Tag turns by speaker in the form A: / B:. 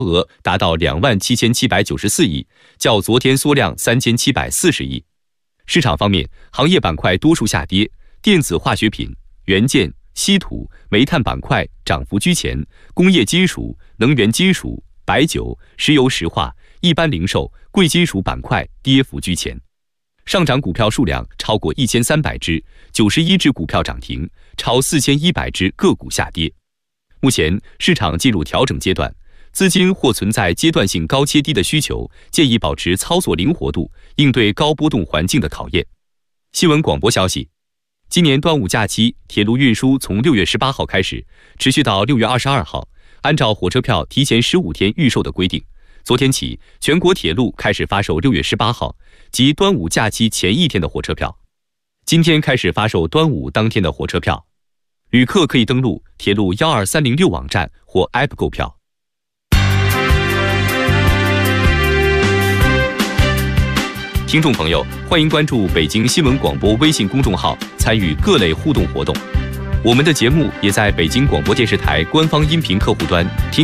A: 额达到27794亿，较昨天缩量3740亿。市场方面，行业板块多数下跌，电子化学品、元件、稀土、煤炭板块涨幅居前，工业金属、能源金属、白酒、石油石化、一般零售、贵金属板块跌幅居前。上涨股票数量超过1300只，91只股票涨停，超4100只个股下跌。目前市场进入调整阶段，资金或存在阶段性高切低的需求，建议保持操作灵活度，应对高波动环境的考验。新闻广播消息，今年端午假期铁路运输从6月18号开始，持续到6月22号。按照火车票提前15天预售的规定，昨天起全国铁路开始发售6月18号及端午假期前一天的火车票。今天开始发售端午当天的火车票，旅客可以登录铁路12306网站或 App 购票。听众朋友，欢迎关注北京新闻广播微信公众号，参与各类互动活动。我们的节目也在北京广播电视台官方音频客户端听。